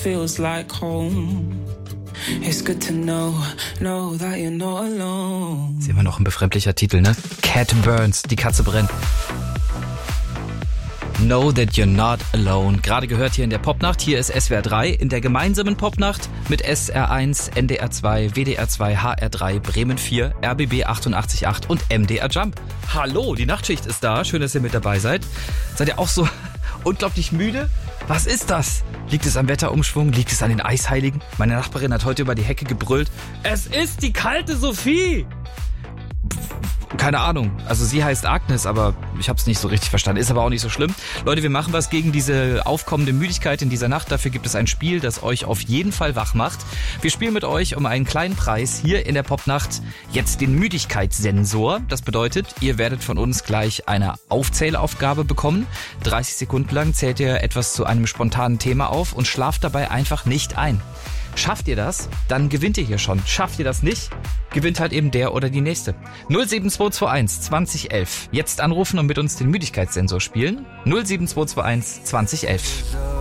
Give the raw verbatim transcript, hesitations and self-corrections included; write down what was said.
feels like home. It's good to know, know that you're not alone. Ist immer noch ein befremdlicher Titel, ne? Cat Burns, die Katze brennt. Know that you're not alone. Gerade gehört hier in der Popnacht. Hier ist S W R drei in der gemeinsamen Popnacht mit S R eins, N D R zwei, W D R zwei, H R drei, Bremen vier, R B B achtundachtzig Komma acht und M D R Jump. Hallo, die Nachtschicht ist da. Schön, dass ihr mit dabei seid. Seid ihr auch so unglaublich müde? Was ist das? Liegt es am Wetterumschwung? Liegt es an den Eisheiligen? Meine Nachbarin hat heute über die Hecke gebrüllt. Es ist die kalte Sophie! Keine Ahnung. Also sie heißt Agnes, aber ich habe es nicht so richtig verstanden. Ist aber auch nicht so schlimm. Leute, wir machen was gegen diese aufkommende Müdigkeit in dieser Nacht. Dafür gibt es ein Spiel, das euch auf jeden Fall wach macht. Wir spielen mit euch um einen kleinen Preis hier in der Popnacht jetzt den Müdigkeitssensor. Das bedeutet, ihr werdet von uns gleich eine Aufzählaufgabe bekommen. dreißig Sekunden lang zählt ihr etwas zu einem spontanen Thema auf und schlaft dabei einfach nicht ein. Schafft ihr das, dann gewinnt ihr hier schon. Schafft ihr das nicht, gewinnt halt eben der oder die nächste. null sieben zwei zwei eins zwanzig elf. Jetzt anrufen und mit uns den Müdigkeitssensor spielen. null sieben zwei zwei eins zwanzig elf.